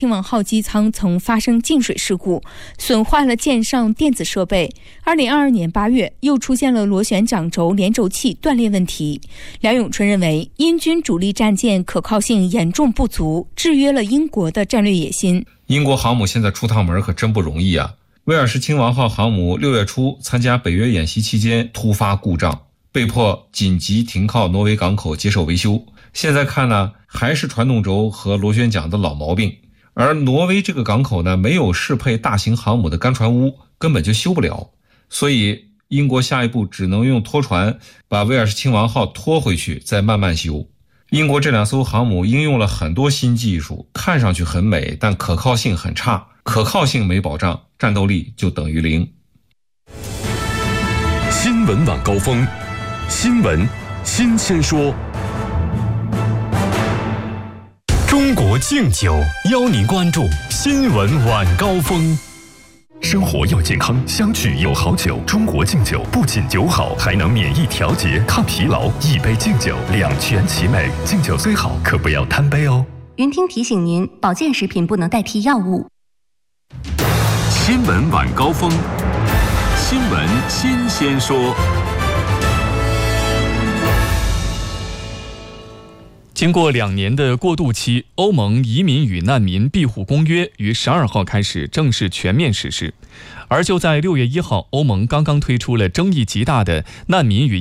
青王号机舱曾发生进水事故，损坏了舰上电子设备。2022年8月，又出现了螺旋桨轴连轴器断裂问题。梁永春认为，英军主力战舰可靠性严重不足，制约了英国的战略野心。 英国航母现在出趟门可真不容易啊！威尔士亲王号航母6月初参加北约演习期间突发故障，被迫紧急停靠挪威港口接受维修。现在看呢，还是传动轴和螺旋桨的老毛病。而挪威这个港口呢，没有适配大型航母的干船坞，根本就修不了。所以英国下一步只能用拖船把威尔士亲王号拖回去，再慢慢修。英国这两艘航母应用了很多新技术，看上去很美，但可靠性很差。可靠性没保障，战斗力就等于0。 新闻晚高峰，新闻新鲜说。中国敬酒邀您关注新闻晚高峰。生活要健康，相聚有好酒。中国敬酒不仅酒好，还能免疫调节、抗疲劳。一杯敬酒，两全其美。敬酒虽好，可不要贪杯哦。 云听提醒您，保健食品不能代替药物。 新闻晚高峰，新闻新鲜说。 经过2年的过渡期，欧盟移民与难民庇护公约于12号开始正式全面实施。而就在6月1号，欧盟刚刚推出了争议极大的难民与